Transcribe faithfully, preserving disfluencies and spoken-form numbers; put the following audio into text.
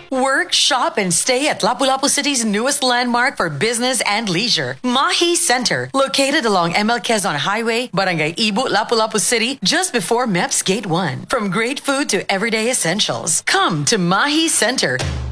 Work, shop, and stay at Lapu-Lapu City's newest landmark for business and leisure, Mahi Center, located along M L Quezon Highway, Barangay Ibu, Lapu-Lapu City, just before M E P S Gate one. From great food to everyday essentials, come to Mahi Center.